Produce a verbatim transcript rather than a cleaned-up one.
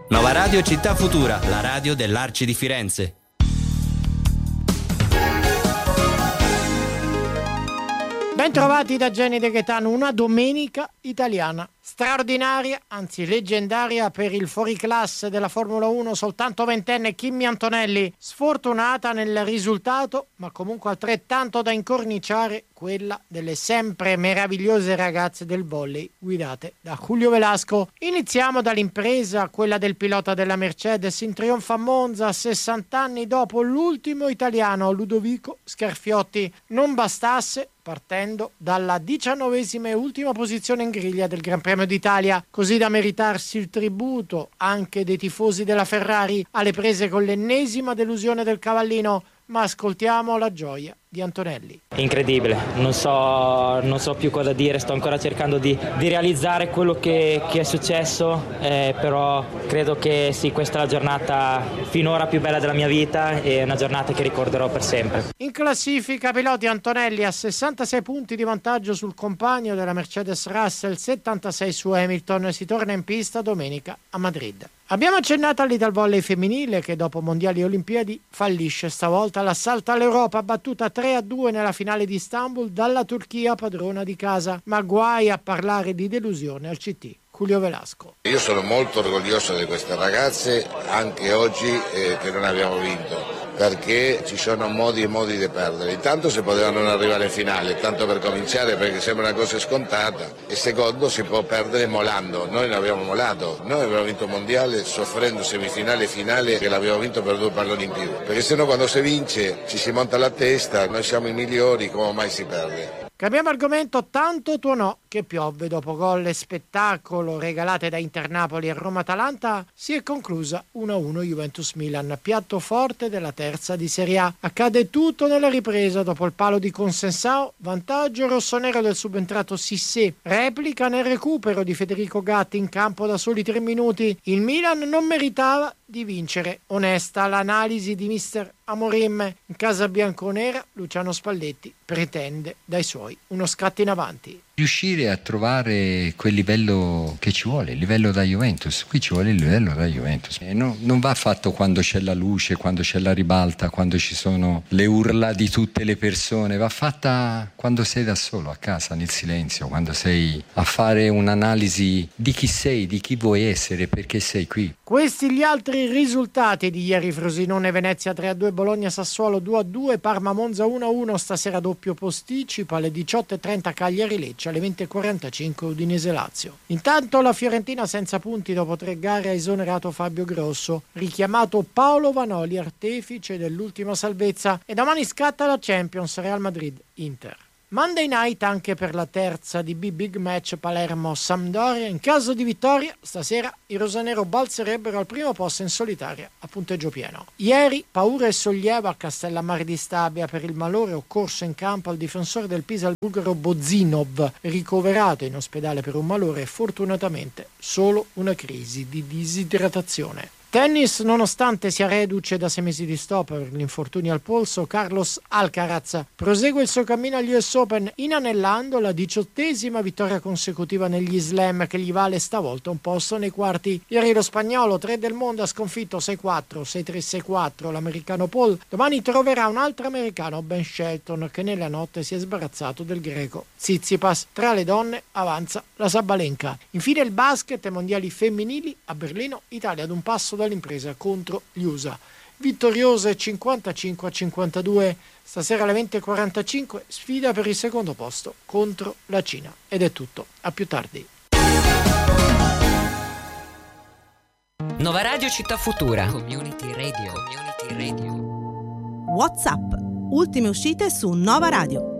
Nova Radio Città Futura, la radio dell'Arci di Firenze. Bentrovati da Jenny De Gaetano, una domenica italiana straordinaria, anzi leggendaria per il fuoriclasse della Formula uno, soltanto ventenne Kimi Antonelli, sfortunata nel risultato, ma comunque altrettanto da incorniciare quella delle sempre meravigliose ragazze del volley guidate da Julio Velasco. Iniziamo dall'impresa, quella del pilota della Mercedes in trionfo a Monza, sessanta anni dopo l'ultimo italiano Ludovico Scarfiotti. Non bastasse, partendo dalla diciannovesima e ultima posizione in griglia del Gran Premio d'Italia, così da meritarsi il tributo anche dei tifosi della Ferrari alle prese con l'ennesima delusione del cavallino. Ma ascoltiamo la gioia di Antonelli. Incredibile, non so, non so più cosa dire, sto ancora cercando di, di realizzare quello che, che è successo, eh, però credo che sì, questa è la giornata finora più bella della mia vita e una giornata che ricorderò per sempre. In classifica piloti, Antonelli a sessantasei punti di vantaggio sul compagno della Mercedes Russell, settantasei su Hamilton. Si torna in pista domenica a Madrid. Abbiamo accennato all'Ital Volley femminile che dopo mondiali e olimpiadi fallisce stavolta l'assalto all'Europa, battuta tre a due nella finale di Istanbul dalla Turchia, padrona di casa, ma guai a parlare di delusione al C T. Julio Velasco. Io sono molto orgoglioso di queste ragazze, anche oggi eh, che non abbiamo vinto, perché ci sono modi e modi di perdere. Intanto si poteva non arrivare in finale, tanto per cominciare, perché sembra una cosa scontata, e secondo si può perdere molando. Noi non abbiamo molato, noi abbiamo vinto il mondiale soffrendo semifinale e finale che l'abbiamo vinto per due palloni in più, perché sennò quando si vince ci si monta la testa, noi siamo i migliori, come mai si perde? Cambiamo argomento, tanto tuonò che piove dopo gol e spettacolo regalate da Inter Napoli a Roma Atalanta. Si è conclusa uno a uno Juventus Milan, piatto forte della terza di Serie A. Accade tutto nella ripresa dopo il palo di Consensao, vantaggio rossonero del subentrato Cissé, replica nel recupero di Federico Gatti in campo da soli tre minuti. Il Milan non meritava di vincere. Onesta l'analisi di mister Amorim. In casa bianconera Luciano Spalletti pretende dai suoi uno scatto in avanti. Riuscire a trovare quel livello che ci vuole, il livello da Juventus. Qui ci vuole il livello da Juventus. E no, non va fatto quando c'è la luce, quando c'è la ribalta, quando ci sono le urla di tutte le persone. Va fatta quando sei da solo, a casa, nel silenzio, quando sei a fare un'analisi di chi sei, di chi vuoi essere, perché sei qui. Questi gli altri risultati di ieri: Frosinone Venezia tre a due, Bologna Sassuolo due a due, Parma Monza uno a uno, stasera doppio posticipo alle diciotto e trenta Cagliari Lecce, alle venti e quarantacinque Udinese Lazio. Intanto la Fiorentina senza punti dopo tre gare ha esonerato Fabio Grosso, richiamato Paolo Vanoli artefice dell'ultima salvezza, e domani scatta la Champions, Real Madrid Inter. Monday night anche per la terza di B Big Match Palermo-Sampdoria. In caso di vittoria stasera i rosanero balzerebbero al primo posto in solitaria a punteggio pieno. Ieri paura e sollievo a Castellammare di Stabia per il malore occorso in campo al difensore del Pisa, il bulgaro Bozinov, ricoverato in ospedale per un malore e fortunatamente solo una crisi di disidratazione. Tennis, nonostante sia reduce da sei mesi di stop per l'infortunio al polso, Carlos Alcaraz prosegue il suo cammino agli U S Open inanellando la diciottesima vittoria consecutiva negli slam che gli vale stavolta un posto nei quarti. Ieri lo spagnolo, tre del mondo, ha sconfitto sei quattro, sei tre, sei quattro l'americano Paul. Domani troverà un altro americano, Ben Shelton, che nella notte si è sbarazzato del greco Tsitsipas. Tra le donne avanza la Sabalenka. Infine il basket e mondiali femminili a Berlino, Italia ad un passo dall'impresa contro gli U S A. Vittoriose cinquantacinque a cinquantadue. Stasera alle venti e quarantacinque sfida per il secondo posto contro la Cina. Ed è tutto, a più tardi. Nova Radio Città Futura. Community Radio. Community Radio. WhatsApp. Ultime uscite su Nova Radio.